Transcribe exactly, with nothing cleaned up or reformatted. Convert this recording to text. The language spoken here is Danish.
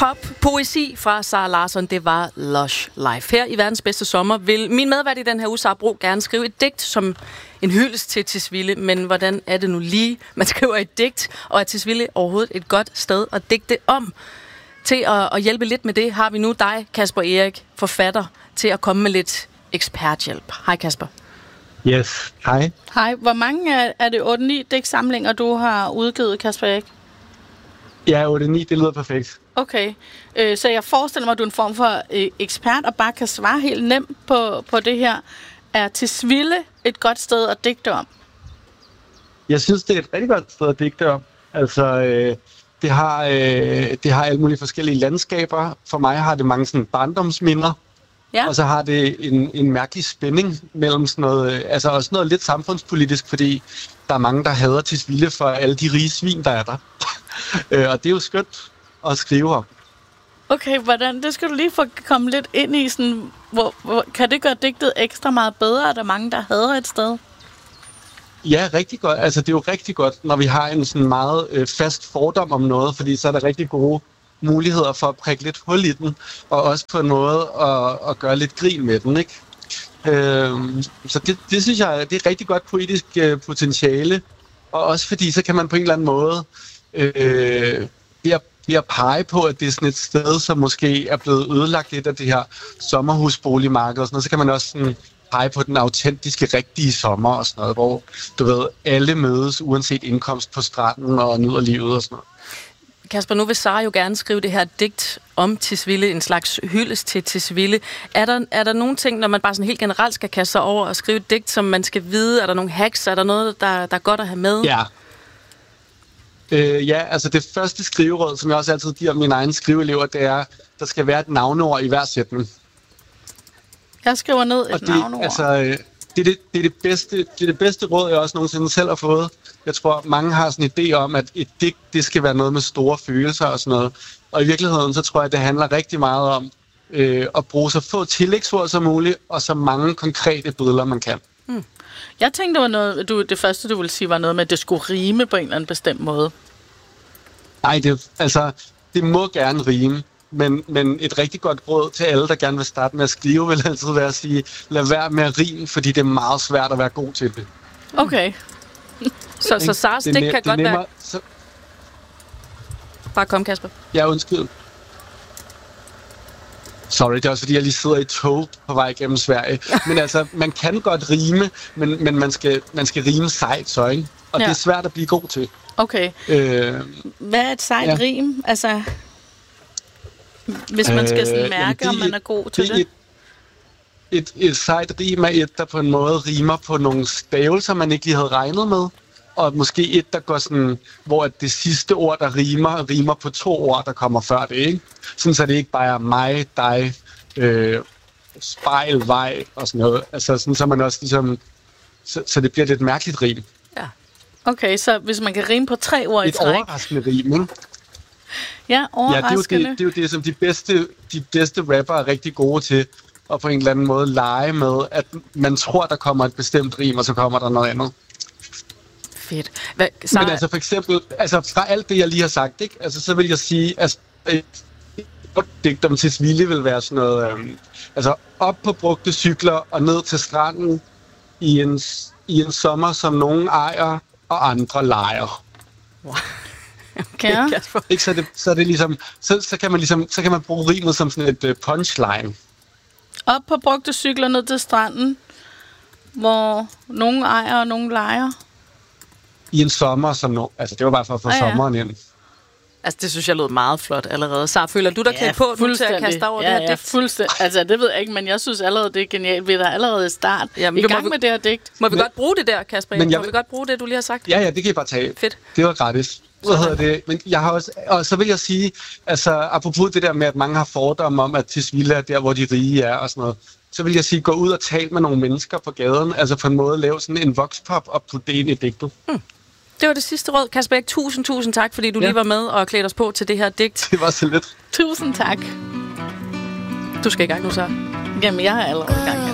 Pop-poesi fra Sara Larsson, det var Lush Life. Her i Verdens Bedste Sommer vil min medvært i den her uge, Sara Bro, gerne skrive et digt som en hyldest til Tisvilde. Men hvordan er det nu lige, man skriver et digt, og er Tisvilde overhovedet et godt sted at digte om? Til at, at hjælpe lidt med det, har vi nu dig, Kasper Erik, forfatter, til at komme med lidt eksperthjælp. Hej Kasper. Yes, hej. Hej. Hvor mange er, er det otte ni digtsamlinger, du har udgivet, Kasper Erik? Ja, otte ni, det lyder perfekt. Okay, øh, så jeg forestiller mig, at du er en form for øh, ekspert, og bare kan svare helt nemt på, på det her. Er Tisvilde et godt sted at digte om? Jeg synes, det er et rigtig godt sted at digte om. Altså, øh, det, har, øh, det har alle mulige forskellige landskaber. For mig har det mange sådan barndomsminder. Ja. Og så har det en, en mærkelig spænding mellem sådan noget, altså også noget lidt samfundspolitisk, fordi der er mange, der hader Tisvilde for alle de rige svin, der er der. Og det er jo skønt at skrive om. Okay, hvordan? Det skal du lige få komme lidt ind i. Sådan, hvor, hvor, kan det gøre digtet ekstra meget bedre, at der er mange, der hader et sted? Ja, rigtig godt. Altså, det er jo rigtig godt, når vi har en sådan meget øh, fast fordom om noget, fordi så er der rigtig gode muligheder for at prikke lidt hul i den, og også på en måde at, at gøre lidt grin med den, ikke? Øh, så det, det synes jeg, det er rigtig godt poetisk øh, potentiale, og også fordi, så kan man på en eller anden måde øh, ved, at, ved at pege på, at det er sådan et sted, som måske er blevet ødelagt lidt af det her sommerhusboligmarked og sådan noget, så kan man også sådan pege på den autentiske, rigtige sommer og sådan noget, hvor, du ved, alle mødes uanset indkomst på stranden og nyder livet og sådan noget. Kasper, nu vil Sara jo gerne skrive det her digt om Tisvilde, en slags hyldest til Tisvilde. Er der, er der nogle ting, når man bare sådan helt generelt skal kaste sig over og skrive et digt, som man skal vide? Er der nogle hacks? Er der noget, der, der er godt at have med? Ja. Øh, ja, altså det første skriveråd, som jeg også altid giver mine egne skriveelever, det er, der skal være et navneord i hver sætning. Jeg skriver ned et og det, navneord. Altså, det, er det, det, er det, bedste, det er det bedste råd, jeg også nogensinde selv har fået. Jeg tror, mange har sådan en idé om, at et digt, det skal være noget med store følelser og sådan noget. Og i virkeligheden, så tror jeg, det handler rigtig meget om øh, at bruge så få tillægsord som muligt, og så mange konkrete billeder, man kan. Hmm. Jeg tænkte, det var noget, du, det første, du ville sige, var noget med, at det skulle rime på en eller anden bestemt måde. Nej, det, altså, det må gerne rime. Men, men et rigtig godt råd til alle, der gerne vil starte med at skrive, vil altid være at sige, lad være med at rime, fordi det er meget svært at være god til det. Okay. så så Saras digt kan godt nemmere, være... Så... Bare kom, Kasper. Ja, undskyld. Sorry, det er også fordi, jeg lige sidder i tog på vej gennem Sverige. Men altså, man kan godt rime, men, men man, skal, man skal rime sejt, så ikke? Og ja. Det er svært at blive god til. Okay. Øh, Hvad er et sejt ja. rim? Altså... Hvis man skal sådan mærke, øh, om man er god til det? Et, et, et sejt rim er et, der på en måde rimer på nogle stavelser, man ikke lige havde regnet med. Og måske et, der går sådan, hvor det sidste ord, der rimer, rimer på to ord, der kommer før det, ikke? Sådan så det ikke bare er mig, dig, øh, spejl, vej og sådan noget. Altså sådan så man også ligesom, så, så det bliver lidt mærkeligt rim. Ja. Okay, så hvis man kan rime på tre ord et i træk. Et overraskende rim, ikke? Ja, overraskende. Ja, det er jo det, det, er jo det som de bedste, de bedste rapper er rigtig gode til, at på en eller anden måde lege med, at man tror, der kommer et bestemt rim, og så kommer der noget andet. Fedt. Hvad, så... Men altså for eksempel, altså fra alt det, jeg lige har sagt, ikke? Altså så vil jeg sige, at et digt om Tisvilde vil være sådan noget, øhm, altså op på brugte cykler og ned til stranden i en, i en sommer, som nogen ejer, og andre lejer. Wow. Okay, ja. Ikke, så, det, så er det ligesom, så, så kan man ligesom, så kan man bruge rimet som sådan et uh, punchline. Op på brugte cykler ned til stranden, hvor nogen ejer og nogen lejer. I en sommer, som no, altså det var bare for at få ah, ja. sommeren ind. Altså det synes jeg lød meget flot allerede. Så føler du dig ja, klædt på nu til at kaste over ja, det her ja, digt? fuldstændig. Altså det ved jeg ikke, men jeg synes allerede, det er genialt. Vi er der allerede i start Jamen, i gang vi, med det her digt. Må vi men, godt bruge det der, Kasper? Men jeg, må vi godt bruge det, du lige har sagt? Ja, ja, det kan I bare tage. Fedt. Det var gratis. Hvad hedder det? Men jeg har også, og så vil jeg sige, altså apropos det der med, at mange har fordomme om, at Tisvilde er der, hvor de rige er og sådan noget, så vil jeg sige, gå ud og tale med nogle mennesker på gaden, altså på en måde lave sådan en voxpop og putte det ind i digtet. Hmm. Det var det sidste råd. Kasper Erik, tusind, tusind tak, fordi du ja. lige var med og klædte os på til det her digt. Det var så lidt. Tusind tak. Du skal i gang nu, så. Jamen, jeg er allerede i gang.